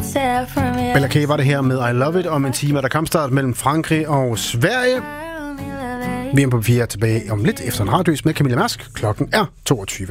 Bella K var det her med I Love It om en time, der kampstart mellem Frankrig og Sverige. VM på 4 er tilbage om lidt efter en radios med Camilla Mærsk. Klokken er 22.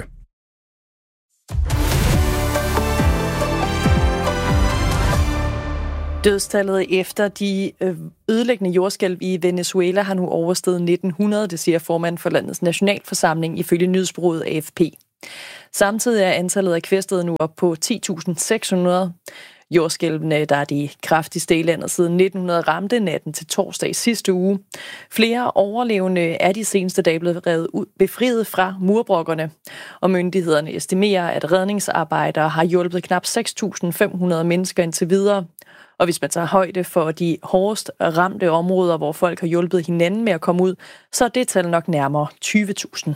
Dødstallet efter de ødelæggende jordskælv i Venezuela har nu oversteget 1900, det siger formand for landets nationalforsamling ifølge nyhedsbureauet AFP. Samtidig er antallet af kvæstede nu op på 10.600. Jordskælvene, der er de kraftigste i landet siden 1900, ramte natten til torsdag i sidste uge. Flere overlevende er de seneste dage blevet befriet fra murbrokkerne, og myndighederne estimerer, at redningsarbejdere har hjulpet knap 6.500 mennesker indtil videre. Og hvis man tager højde for de hårdest ramte områder, hvor folk har hjulpet hinanden med at komme ud, så er det tal nok nærmere 20.000.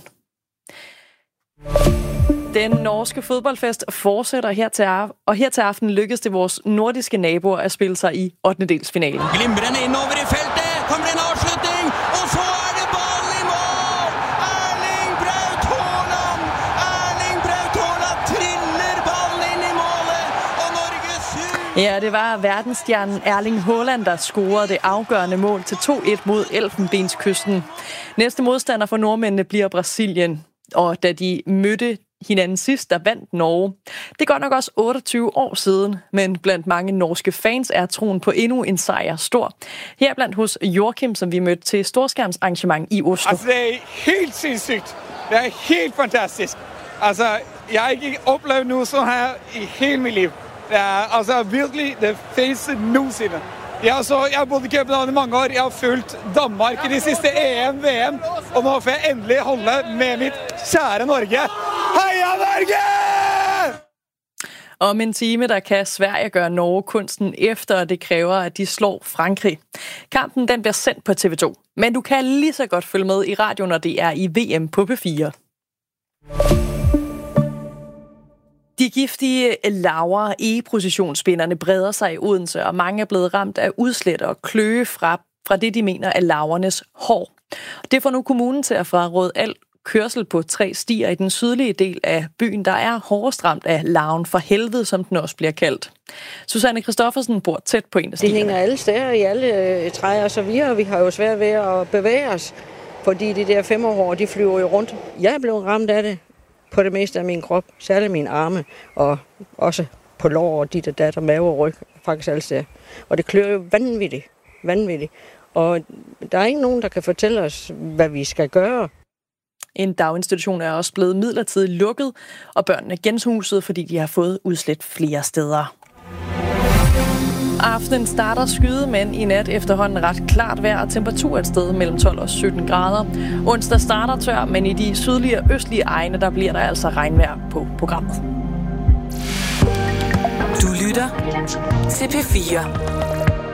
Den norske fodboldfest fortsætter her til aften lykkedes det vores nordiske naboer at spille sig i 8-delsfinalen. Glimrende indover i feltet, kommer en afslutning, og så er det bolden i mål! Erling Braut Haaland! Erling Braut Haaland triller bolden ind i målet, og Norge syr! Ja, det var verdensstjernen Erling Haaland, der scorede det afgørende mål til 2-1 mod Elfenbenskysten. Næste modstander for nordmændene bliver Brasilien, og da de mødte hinanden sidst, der vandt Norge. Det er godt nok også 28 år siden, men blandt mange norske fans er troen på endnu en sejr stor. Her blandt hos Joachim, som vi mødte til storskærmsarrangement i Oslo. Altså, det er helt sindssygt. Det er helt fantastisk. Altså, jeg har ikke oplevet noget sådan her i hele mit liv. Det er altså virkelig det fedeste nogensinde. Jeg har boet i København i mange år. Jeg har fulgt Danmark i de sidste EM, VM, og nu får jeg endelig holde med mit kære Norge. Heia Norge! Om en time, der kan Sverige gøre Norge kunsten efter, og det kræver, at de slår Frankrig. Kampen den bliver sendt på TV2, men du kan lige så godt følge med i radioen, når det er i VM på P4. De giftige laver e-processionsspinderne breder sig i Odense, og mange er blevet ramt af udslæt og kløe fra det, de mener er lavernes hår. Det får nu kommunen til at fraråde al kørsel på 3 stier i den sydlige del af byen, der er hårdest ramt af larven for helvede, som den også bliver kaldt. Susanne Christoffersen bor tæt på en af stierne. De hænger alle steder i alle træer og så videre, og vi har jo svært ved at bevæge os, fordi de der 5-årige, de flyver jo rundt. Jeg er blevet ramt af det på det meste af min krop, særligt mine arme, og også på lår og dit og dat og mave og ryg, faktisk alle steder. Og det klør jo vanvittigt. Og der er ikke nogen, der kan fortælle os, hvad vi skal gøre. En daginstitution er også blevet midlertidigt lukket, og børnene er genshuset, fordi de har fået udslæt flere steder. Aftenen starter skyde, men i nat efterhånden ret klart vejr og temperatur et sted mellem 12 og 17 grader. Onsdag starter tør, men i de sydlige og østlige egne, der bliver der altså regnvejr på programmet. Du lytter til P4.